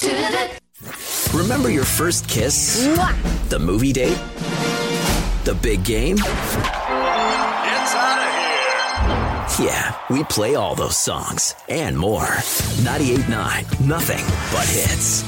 Remember your first kiss? Mwah! The movie date? The big game? It's out of here. Yeah, we play all those songs and more. 98.9, nothing but hits.